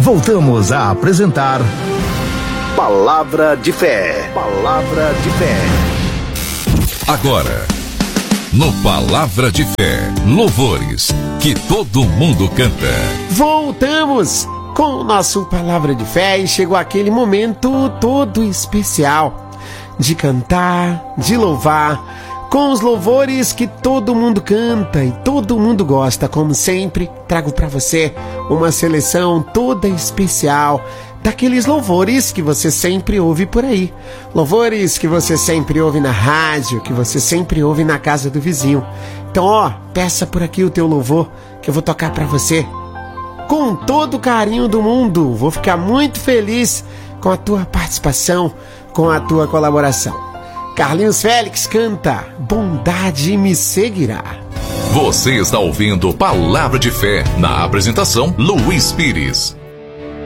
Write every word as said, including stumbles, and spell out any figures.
Voltamos a apresentar Palavra de Fé. Palavra de Fé. Agora, no Palavra de Fé, louvores que todo mundo canta. Voltamos com o nosso Palavra de Fé e chegou aquele momento todo especial de cantar, de louvar, com os louvores que todo mundo canta e todo mundo gosta. Como sempre, trago para você uma seleção toda especial daqueles louvores que você sempre ouve por aí. Louvores que você sempre ouve na rádio, que você sempre ouve na casa do vizinho. Então, ó, peça por aqui o teu louvor que eu vou tocar para você com todo o carinho do mundo. Vou ficar muito feliz com a tua participação, com a tua colaboração. Carlinhos Félix canta Bondade Me Seguirá. Você está ouvindo Palavra de Fé, na apresentação Luiz Pires.